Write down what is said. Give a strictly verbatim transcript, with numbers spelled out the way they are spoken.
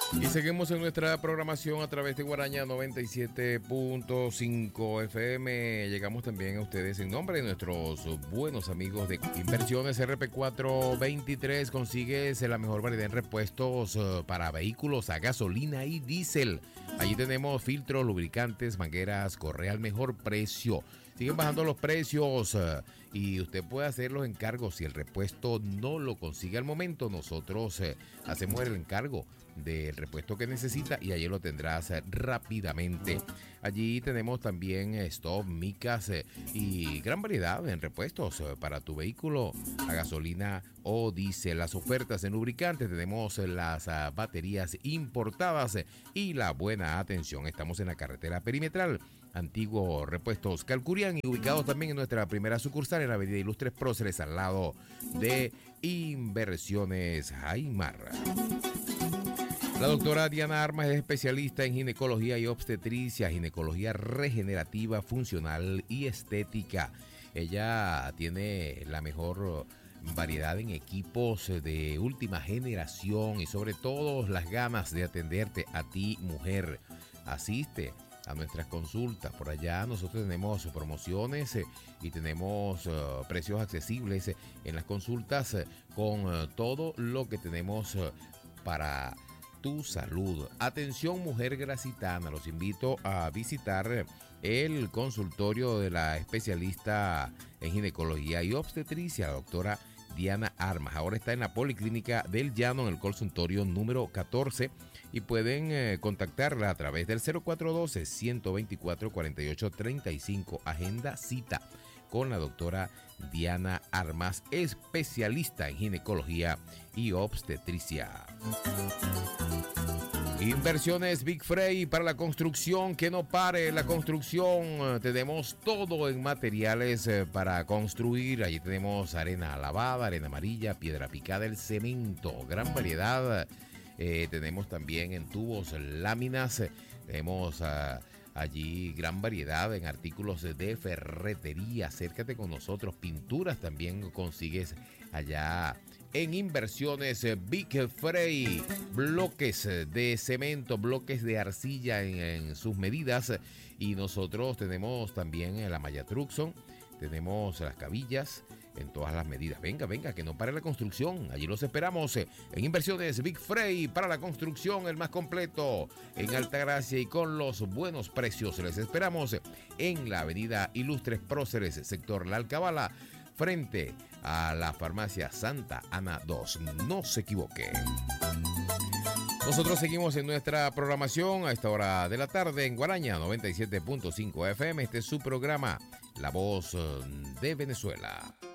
Y seguimos en nuestra programación a través de Guaraña noventa y siete punto cinco F M. Llegamos también a ustedes en nombre de nuestros buenos amigos de Inversiones R P cuatrocientos veintitrés. Consigues la mejor variedad en repuestos para vehículos a gasolina y diésel. Allí tenemos filtros, lubricantes, mangueras, correa al mejor precio. Siguen bajando los precios uh, y usted puede hacer los encargos. Si el repuesto no lo consigue al momento, nosotros uh, hacemos el encargo del repuesto que necesita y allí lo tendrás uh, rápidamente. Allí tenemos también uh, stop, micas uh, y gran variedad en repuestos uh, para tu vehículo a gasolina o diésel. Las ofertas en lubricantes, tenemos uh, las uh, baterías importadas uh, y la buena atención. Estamos en la carretera perimetral. Antiguo Repuestos Calcurian y ubicados también en nuestra primera sucursal en la avenida Ilustres Próceres al lado de Inversiones Aymar. La doctora Diana Armas es especialista en ginecología y obstetricia, ginecología regenerativa, funcional y estética. Ella tiene la mejor variedad en equipos de última generación y sobre todo las ganas de atenderte a ti, mujer. Asiste a nuestras consultas. Por allá nosotros tenemos promociones eh, y tenemos uh, precios accesibles eh, en las consultas eh, con uh, todo lo que tenemos uh, para tu salud. Atención, mujer gracitana, los invito a visitar el consultorio de la especialista en ginecología y obstetricia, la doctora Diana Armas. Ahora está en la Policlínica del Llano, en el consultorio número catorce, y pueden eh, contactarla a través del cero cuatro uno dos, uno dos cuatro, cuatro ocho tres cinco. Agenda cita con la doctora Diana Armas, especialista en ginecología y obstetricia. Inversiones Big Frey para la construcción, que no pare la construcción. Tenemos todo en materiales para construir. Allí tenemos arena lavada, arena amarilla, piedra picada, el cemento, gran variedad. Eh, tenemos también en tubos, láminas. Tenemos uh, allí gran variedad en artículos de ferretería. Acércate con nosotros. Pinturas también consigues allá en Inversiones Big Frey. Bloques de cemento, bloques de arcilla en, en sus medidas. Y nosotros tenemos también la malla Truxon. Tenemos las cabillas en todas las medidas. Venga, venga, que no pare la construcción. Allí los esperamos en Inversiones Big Frey para la construcción, el más completo en Altagracia y con los buenos precios. Les esperamos en la avenida Ilustres Próceres, sector La Alcabala, frente a la farmacia Santa Ana dos. No se equivoque. Nosotros seguimos en nuestra programación a esta hora de la tarde en Guaraña noventa y siete punto cinco F M. Este es su programa, La Voz de Venezuela.